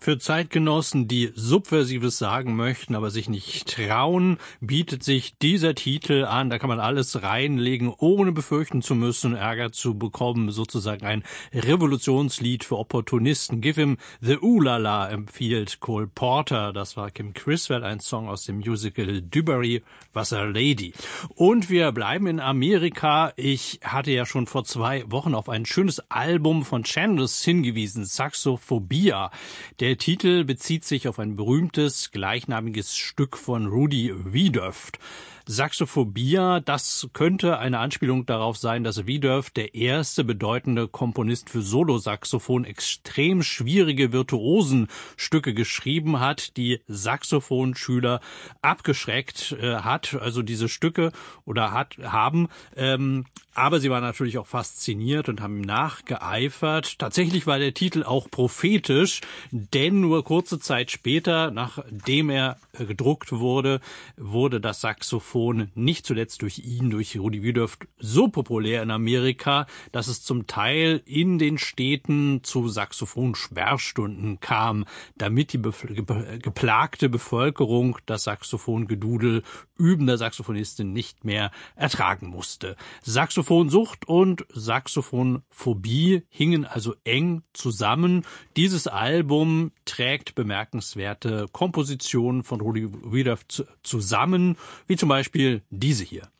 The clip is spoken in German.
Für Zeitgenossen, die Subversives sagen möchten, aber sich nicht trauen, bietet sich dieser Titel an. Da kann man alles reinlegen, ohne befürchten zu müssen, Ärger zu bekommen. Sozusagen ein Revolutionslied für Opportunisten. Give him the Ooh-La-La, empfiehlt Cole Porter. Das war Kim Criswell, ein Song aus dem Musical Dubarry was a Lady. Und wir bleiben in Amerika. Ich hatte ja schon vor 2 Wochen auf ein schönes Album von Chandos hingewiesen, Saxophobia. Der Titel bezieht sich auf ein berühmtes, gleichnamiges Stück von Rudy Wiedoeft. Saxophobia, das könnte eine Anspielung darauf sein, dass Wiedoeft der erste bedeutende Komponist für Solosaxophon extrem schwierige Virtuosenstücke geschrieben hat, die Saxophonschüler abgeschreckt hat, also diese Stücke haben. Aber sie waren natürlich auch fasziniert und haben ihm nachgeeifert. Tatsächlich war der Titel auch prophetisch, denn nur kurze Zeit später, nachdem er gedruckt wurde, wurde das Saxophon nicht zuletzt durch Rudy Wiedoeft, so populär in Amerika, dass es zum Teil in den Städten zu Saxophon-Sperrstunden kam, damit die geplagte Bevölkerung das Saxophongedudel übender Saxophonistin nicht mehr ertragen musste. Saxophonsucht und Saxophonphobie hingen also eng zusammen. Dieses Album trägt bemerkenswerte Kompositionen von Rudy Wiedoeft zusammen, wie zum Beispiel diese hier.